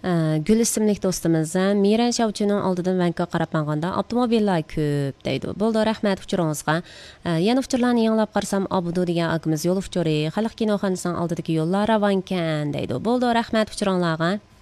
Gül ismli do'stimiz Miran Shavchining oldidan vanka qarab manganda avtomobillar ko'p deydi. Bo'ldi, rahmat uchuringizga. Yana uchularni yanglab qarsam Abudu degan akamiz yo'l uchuri xalq kinoxonasining oldidagi yo'llar ravankan deydi. Bo'ldi, rahmat uchuringlarga.